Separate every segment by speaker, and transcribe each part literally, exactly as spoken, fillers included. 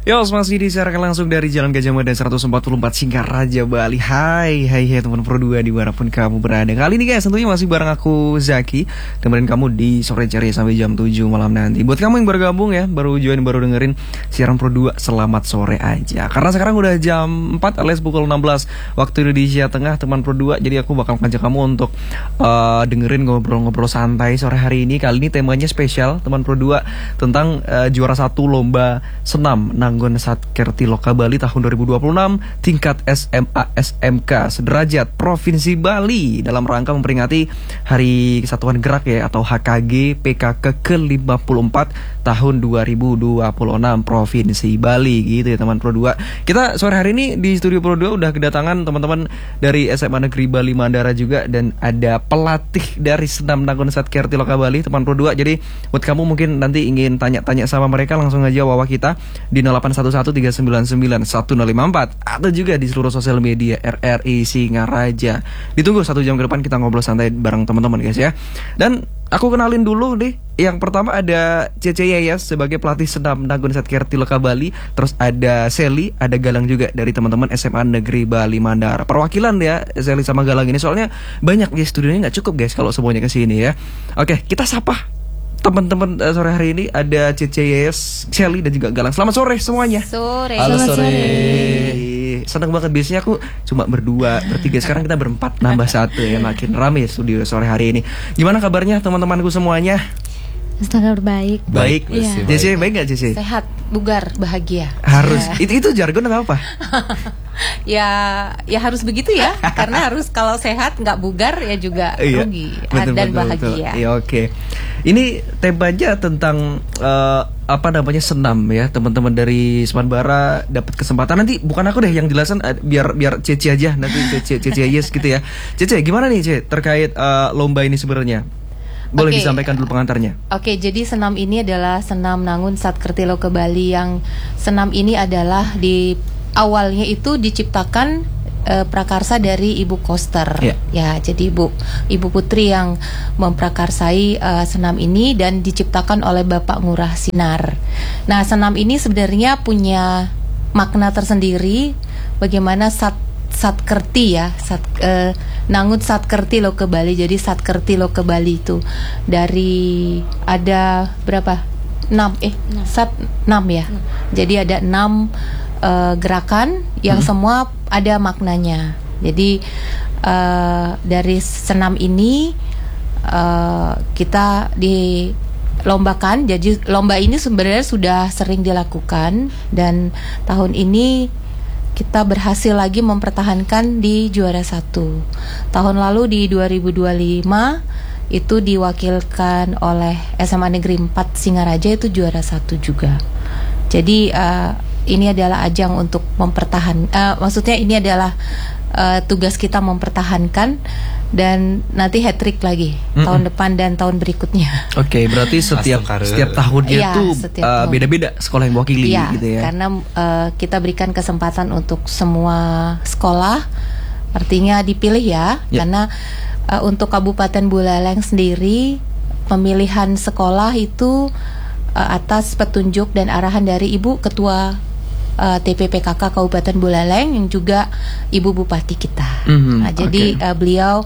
Speaker 1: Yo, masih disiarkan langsung dari Jalan Gajah Mada seratus empat puluh empat Singaraja, Bali. Hai, hai, hai teman Pro dua dimanapun kamu berada. Kali ini guys, tentunya masih bareng aku Zaki, temenin kamu di sore ceria sampai jam tujuh malam nanti. Buat kamu yang baru gabung ya, baru join, baru dengerin siaran Pro dua, selamat sore aja. Karena sekarang udah jam empat alias pukul enam belas waktu Indonesia Tengah, teman Pro dua. Jadi aku bakal ngajak kamu untuk uh, dengerin ngobrol-ngobrol santai sore hari ini. Kali ini temanya spesial, teman Pro dua, tentang uh, juara satu lomba senam Nanggon Satkerti Loka Bali tahun dua ribu dua puluh enam tingkat S M A S M K sederajat Provinsi Bali dalam rangka memperingati Hari Kesatuan Gerak ya atau H K G P K K ke lima puluh empat tahun dua ribu dua puluh enam Provinsi Bali gitu ya teman Pro dua. Kita sore hari ini di studio Pro dua udah kedatangan teman-teman dari S M A Negeri Bali Mandara juga, dan ada pelatih dari senam Nanggon Satkerti Loka Bali teman Pro dua. Jadi buat kamu mungkin nanti ingin tanya-tanya sama mereka, langsung aja wawa kita di nol delapan satu satu tiga sembilan sembilan satu nol lima empat atau juga di seluruh sosial media R R I Singaraja. Ditunggu satu jam ke depan kita ngobrol santai bareng teman-teman guys ya. Dan aku kenalin dulu nih. Yang pertama ada Cece Yayas sebagai pelatih senam Nanggon Satkerti Loka Bali. Terus ada Sally, ada Galang juga dari teman-teman S M A Negeri Bali Mandara. Perwakilan ya Sally sama Galang ini, soalnya banyak guys, studionya nggak cukup guys kalau semuanya kesini ya. Oke, kita sapa teman-teman uh, sore hari ini. Ada Cece Yayas, Sally dan juga Galang. Selamat sore semuanya.
Speaker 2: Sore.
Speaker 1: Halo,
Speaker 2: Selamat
Speaker 1: sore.
Speaker 2: sore.
Speaker 1: Senang banget, biasanya aku cuma berdua, bertiga, sekarang kita berempat nambah satu ya, makin rame studio sore hari ini. Gimana kabarnya teman-temanku semuanya?
Speaker 3: Sangat baik.
Speaker 1: Baik.
Speaker 3: Iya.
Speaker 1: Jesse baik nggak Jesse?
Speaker 2: Sehat, bugar, bahagia.
Speaker 1: Harus.
Speaker 2: Ya.
Speaker 1: Itu itu jargon atau apa?
Speaker 2: ya, ya harus begitu ya. Karena harus kalau sehat nggak bugar ya juga rugi.
Speaker 1: Betul,
Speaker 2: dan
Speaker 1: betul,
Speaker 2: bahagia.
Speaker 1: Iya oke. Okay. Ini temanya tentang uh, apa namanya senam ya, teman-teman dari Semanbara dapat kesempatan. Nanti bukan aku deh yang jelasin, uh, biar biar Cece aja nanti Cece Cece Yes gitu ya. Cece gimana nih Cece terkait uh, lomba ini sebenarnya? Boleh okay. disampaikan dulu pengantarnya.
Speaker 2: Oke, okay, jadi senam ini adalah senam Nanggon Satkerti Loka Bali, yang senam ini adalah di awalnya itu diciptakan uh, prakarsa dari Ibu Koster. Yeah. Ya, jadi Ibu Ibu Putri yang memprakarsai uh, senam ini dan diciptakan oleh Bapak Ngurah Sinar. Nah, senam ini sebenarnya punya makna tersendiri, bagaimana sat Satkerti ya, sat, uh, Nanggon Satkerti Loka Bali. Jadi Satkerti Loka Bali itu dari ada berapa? enam eh sat enam ya. enam. Jadi ada enam uh, gerakan yang hmm. semua ada maknanya. Jadi uh, dari senam ini uh, kita dilombakan. Jadi lomba ini sebenarnya sudah sering dilakukan, dan tahun ini kita berhasil lagi mempertahankan di juara satu. Tahun lalu di dua ribu dua puluh lima itu diwakilkan oleh S M A Negeri empat Singaraja, itu juara satu juga. Jadi uh, ini adalah ajang untuk mempertahan, uh, maksudnya ini adalah uh, tugas kita mempertahankan, dan nanti hat trick lagi mm-mm. tahun depan dan tahun berikutnya. Oke, okay,
Speaker 1: berarti setiap setiap tahunnya
Speaker 2: ya,
Speaker 1: tuh uh, beda-beda sekolah yang mewakili
Speaker 2: ya,
Speaker 1: gitu ya.
Speaker 2: Karena uh, kita berikan kesempatan untuk semua sekolah, artinya dipilih ya, ya. Karena uh, untuk Kabupaten Buleleng sendiri pemilihan sekolah itu uh, atas petunjuk dan arahan dari Ibu Ketua Uh, T P P K K Kabupaten Buleleng yang juga Ibu Bupati kita. Mm-hmm. Nah, jadi okay. uh, beliau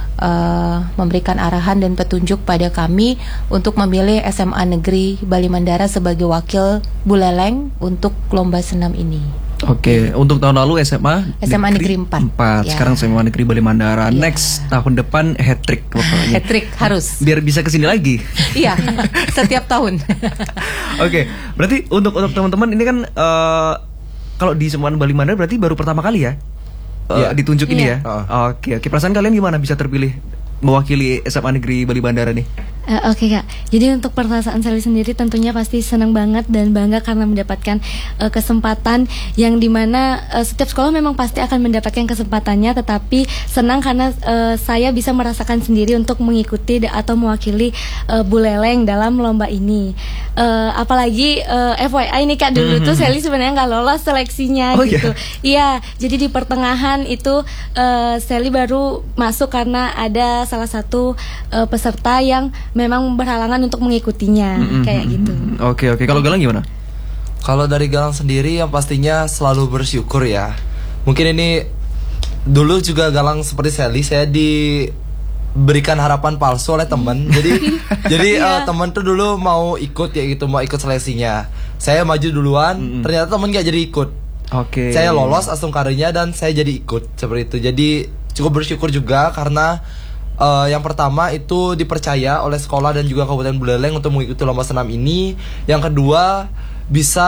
Speaker 2: uh, memberikan arahan dan petunjuk pada kami untuk memilih S M A Negeri Bali Mandara sebagai wakil Buleleng untuk lomba senam ini.
Speaker 1: Oke, okay. Untuk tahun lalu S M A
Speaker 2: S M A Negeri empat.
Speaker 1: Ya. Sekarang S M A Negeri Bali Mandara. Ya. Next tahun depan hat trick pokoknya.
Speaker 2: Hat trick harus.
Speaker 1: Biar bisa kesini lagi.
Speaker 2: Iya, setiap tahun.
Speaker 1: Oke, okay. Berarti untuk untuk teman-teman ini kan uh, kalau di S M A Bali Mandara berarti baru pertama kali ya, uh, ya. ditunjuk ini ya. Oke, uh. oke. Okay, okay. Perasaan kalian gimana bisa terpilih mewakili S M A Negeri Bali Mandara nih?
Speaker 3: Uh, Oke okay, Kak, jadi untuk perasaan Sally sendiri tentunya pasti senang banget dan bangga karena mendapatkan uh, kesempatan yang dimana uh, setiap sekolah memang pasti akan mendapatkan kesempatannya, tetapi senang karena uh, saya bisa merasakan sendiri untuk mengikuti atau mewakili uh, Buleleng dalam lomba ini. Uh, apalagi uh, F Y I nih Kak, dulu mm-hmm. tuh Sally sebenarnya nggak lolos seleksinya oh, gitu. Iya, yeah? Jadi di pertengahan itu uh, Sally baru masuk karena ada salah satu uh, peserta yang memang berhalangan untuk mengikutinya, mm-hmm. kayak gitu.
Speaker 1: Oke oke. Kalau Galang gimana?
Speaker 4: Kalau dari Galang sendiri yang pastinya selalu bersyukur ya. Mungkin ini dulu juga Galang seperti Sally, saya diberikan harapan palsu oleh teman. Jadi jadi uh, teman tuh dulu mau ikut ya gitu, mau ikut seleksinya. Saya maju duluan, mm-hmm. ternyata teman gak jadi ikut.
Speaker 1: Oke. Okay.
Speaker 4: Saya lolos astung karinya dan saya jadi ikut seperti itu. Jadi cukup bersyukur juga karena uh, yang pertama itu dipercaya oleh sekolah dan juga Kabupaten Buleleng untuk mengikuti lomba senam ini. Yang kedua bisa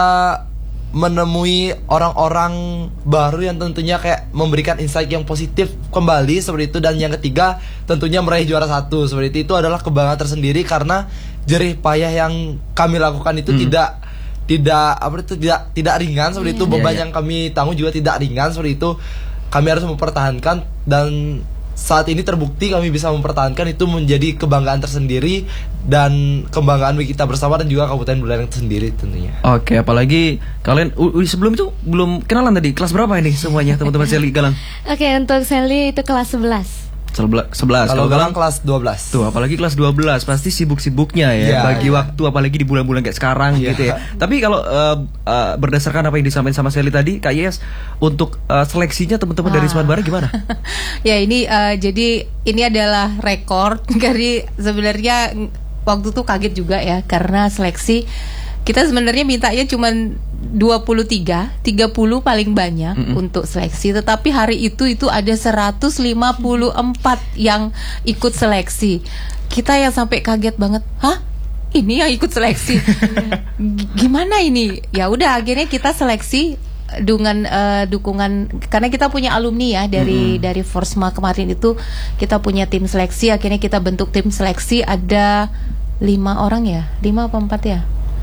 Speaker 4: menemui orang-orang baru yang tentunya kayak memberikan insight yang positif kembali seperti itu. Dan yang ketiga tentunya meraih juara satu seperti itu. Itu adalah kebanggaan tersendiri karena jerih payah yang kami lakukan itu hmm. tidak tidak apa itu tidak tidak ringan seperti yeah. itu. Beban yeah, yeah. yang kami tanggung juga tidak ringan seperti itu. Kami harus mempertahankan dan saat ini terbukti kami bisa mempertahankan, itu menjadi kebanggaan tersendiri dan kebanggaan bagi kita bersama dan juga Kabupaten Buleleng sendiri tentunya.
Speaker 1: Oke, apalagi kalian uh, sebelum itu belum kenalan tadi. Kelas berapa ini semuanya teman-teman Sally Galang?
Speaker 3: Oke, untuk Sally itu kelas sebelas.
Speaker 1: sebelas.
Speaker 4: Kalau Galang kelas dua belas.
Speaker 1: Tuh, apalagi kelas dua belas pasti sibuk-sibuknya ya, yeah, bagi yeah. waktu apalagi di bulan-bulan kayak sekarang yeah. gitu ya. Tapi kalau uh, uh, berdasarkan apa yang disampaikan sama Sally tadi, Kak Yes, untuk uh, seleksinya teman-teman dari Seman Bara gimana?
Speaker 2: Ya, ini uh, jadi ini adalah rekor. Jadi sebenarnya waktu itu kaget juga ya, karena seleksi kita sebenarnya mintanya cuma dua puluh tiga, tiga puluh paling banyak mm-hmm. untuk seleksi. Tetapi hari itu itu ada seratus lima puluh empat yang ikut seleksi. Kita yang sampai kaget banget. Hah? Ini yang ikut seleksi? G- gimana ini? Ya udah, akhirnya kita seleksi dengan uh, dukungan, karena kita punya alumni ya dari mm-hmm. dari Forsma kemarin itu kita punya tim seleksi. Akhirnya kita bentuk tim seleksi, ada lima orang ya, lima apa empat ya?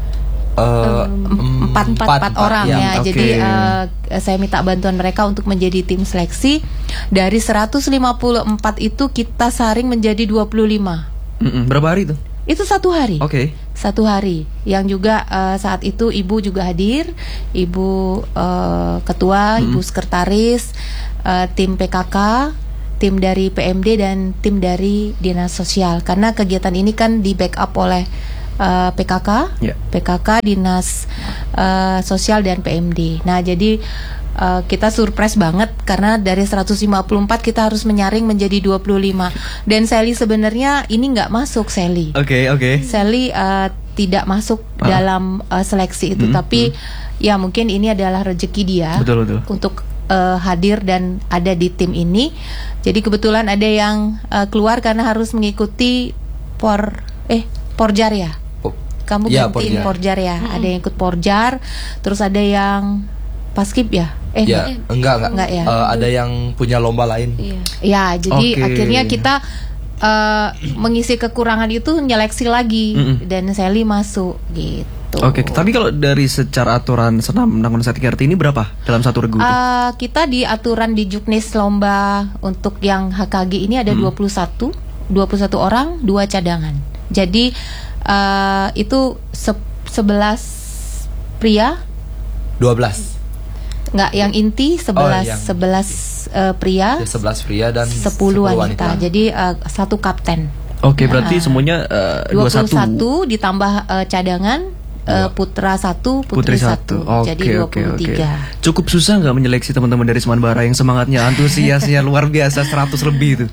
Speaker 2: Uh, empat, empat, empat orang ya, ya. Okay. Jadi uh, saya minta bantuan mereka untuk menjadi tim seleksi. Dari seratus lima puluh empat itu kita saring menjadi dua puluh lima.
Speaker 1: Mm-mm. Berapa hari itu?
Speaker 2: Itu satu hari.
Speaker 1: Oke. Okay.
Speaker 2: Satu hari. Yang juga uh, saat itu ibu juga hadir, ibu uh, ketua, mm-hmm. ibu sekretaris, uh, tim P K K, tim dari P M D dan tim dari Dinas Sosial. Karena kegiatan ini kan di backup oleh Uh, P K K, yeah. P K K, Dinas uh, Sosial dan P M D. Nah, jadi uh, kita surprise banget karena dari seratus lima puluh empat kita harus menyaring menjadi dua puluh lima. Dan Sally sebenarnya ini nggak masuk, Sally.
Speaker 1: Oke, okay, oke. Okay.
Speaker 2: Sally uh, tidak masuk uh. dalam uh, seleksi itu, mm-hmm. tapi ya mungkin ini adalah rezeki dia.
Speaker 1: Betul, betul.
Speaker 2: Untuk uh, hadir dan ada di tim ini. Jadi kebetulan ada yang uh, keluar karena harus mengikuti por eh porjar ya. Kamu
Speaker 4: ya,
Speaker 2: gantiin porjar, porjar ya, hmm. ada yang ikut porjar, terus ada yang paskib ya,
Speaker 4: eh ya, enggak enggak, enggak ya? uh, ada yang punya lomba lain.
Speaker 2: Iya. Ya, jadi okay. akhirnya kita uh, mengisi kekurangan itu nyeleksi lagi mm-mm. dan Sally masuk gitu.
Speaker 1: Oke, okay. Tapi kalau dari secara aturan senam Nangun Satikirti ini berapa dalam satu regu?
Speaker 2: Uh, kita di aturan di Juknis lomba untuk yang H K G ini ada mm. dua puluh satu orang, dua cadangan. Jadi Uh, itu se- sebelas pria,
Speaker 4: dua belas
Speaker 2: nggak, yang inti sebelas,
Speaker 4: oh, yang
Speaker 2: sebelas uh, pria,
Speaker 4: ya, sebelas pria dan
Speaker 2: sepuluh wanita. wanita. Jadi uh, satu kapten.
Speaker 1: Oke, okay, berarti uh, semuanya uh,
Speaker 2: dua puluh satu ditambah uh, cadangan. Uh, putra satu, putri, putri satu,
Speaker 1: okay,
Speaker 2: jadi dua puluh tiga.
Speaker 1: Okay, okay. Cukup susah nggak menyeleksi teman-teman dari Seman Bara yang semangatnya, antusiasnya luar biasa, seratus lebih itu?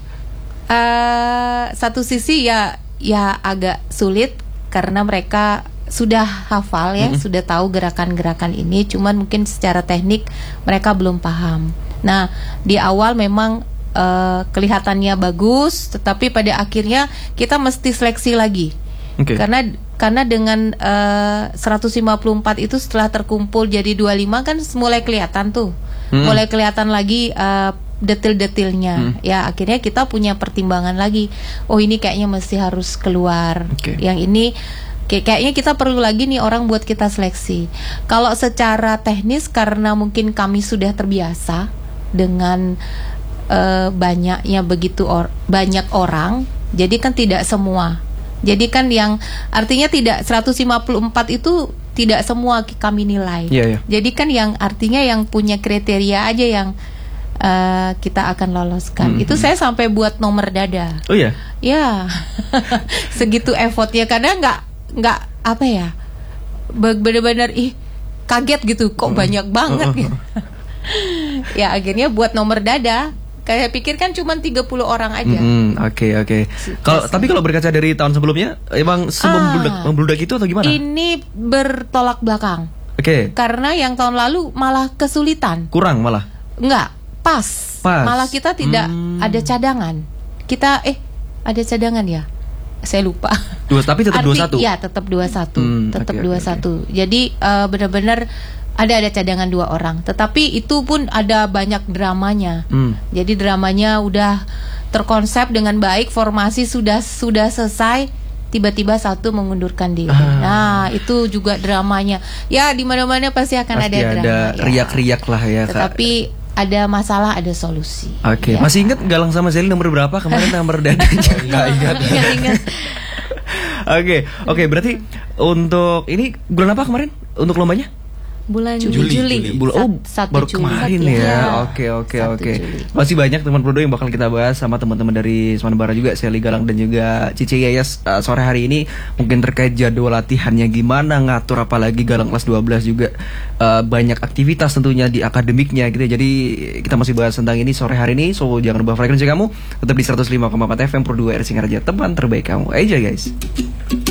Speaker 2: Uh, satu sisi ya, ya agak sulit karena mereka sudah hafal ya, mm-hmm. sudah tahu gerakan-gerakan ini, cuman mungkin secara teknik mereka belum paham. Nah, di awal memang uh, kelihatannya bagus, tetapi pada akhirnya kita mesti seleksi lagi. Okay. Karena karena dengan uh, seratus lima puluh empat itu setelah terkumpul jadi dua puluh lima kan mulai kelihatan tuh. Mm-hmm. Mulai kelihatan lagi uh, detil-detilnya. Hmm. Ya, akhirnya kita punya pertimbangan lagi. Oh, ini kayaknya mesti harus keluar. Okay. Yang ini kayak kayaknya kita perlu lagi nih orang buat kita seleksi. Kalau secara teknis karena mungkin kami sudah terbiasa dengan uh, banyaknya begitu or- banyak orang, jadi kan tidak semua. Jadi kan yang artinya tidak seratus lima puluh empat itu tidak semua kami nilai.
Speaker 1: Yeah, yeah.
Speaker 2: Jadi kan yang artinya yang punya kriteria aja yang Uh, kita akan loloskan. Mm-hmm. Itu saya sampai buat nomor dada.
Speaker 1: Oh ya?
Speaker 2: Ya. Segitu effortnya, karena nggak nggak apa ya, benar-benar ih kaget gitu, kok banyak banget gitu. Ya akhirnya buat nomor dada. Kayak pikir kan cuma tiga puluh orang aja.
Speaker 1: Oke oke. Kalau tapi kalau berkaca dari tahun sebelumnya, emang semembludak ah, membludak itu atau gimana?
Speaker 2: Ini bertolak belakang.
Speaker 1: Oke. Okay.
Speaker 2: Karena yang tahun lalu malah kesulitan.
Speaker 1: Kurang malah?
Speaker 2: Enggak, pas.
Speaker 1: Pas.
Speaker 2: Malah kita tidak hmm. ada cadangan. Kita eh ada cadangan ya? Saya lupa.
Speaker 1: Dua tapi tetap dua puluh satu.
Speaker 2: Iya, tetap dua puluh satu.
Speaker 1: Hmm,
Speaker 2: tetap
Speaker 1: okay,
Speaker 2: dua puluh satu. Okay, okay. Jadi uh, benar-benar ada ada cadangan dua orang. Tetapi itu pun ada banyak dramanya. Hmm. Jadi dramanya udah terkonsep dengan baik, formasi sudah sudah selesai, tiba-tiba satu mengundurkan diri. Ah. Nah, itu juga dramanya. Ya, di mana-mana pasti akan pasti ada drama. Ada
Speaker 1: riak-riak lah ya.
Speaker 2: Tetapi Kak, ada masalah, ada solusi.
Speaker 1: Oke, okay. Ya. Masih ingat Galang sama Zeli nomor berapa kemarin nomor dadanya?
Speaker 4: Enggak ingat.
Speaker 2: Ingat-ingat.
Speaker 1: Oke, oke, berarti untuk ini bulan apa kemarin untuk lombanya?
Speaker 2: Bulan
Speaker 1: Juli,
Speaker 2: Juli.
Speaker 1: Juli. Bul- oh,
Speaker 2: Satu
Speaker 1: baru
Speaker 2: Juli.
Speaker 1: kemarin
Speaker 2: Satu,
Speaker 1: ya.
Speaker 2: ya.
Speaker 1: Oke, oke, oke. Masih banyak teman Prodo yang bakal kita bahas sama teman-teman dari Semarang Barat juga, Seli Galang dan juga Cici Yayas uh, sore hari ini mungkin terkait jadwal latihannya gimana, ngatur apalagi Galang kelas dua belas juga uh, banyak aktivitas tentunya di akademiknya gitu. Jadi kita masih bahas tentang ini sore hari ini. So jangan lupa frekuensi kamu tetap di seratus lima koma empat F M Pro dua R Singaraja, teman terbaik kamu. Aja guys.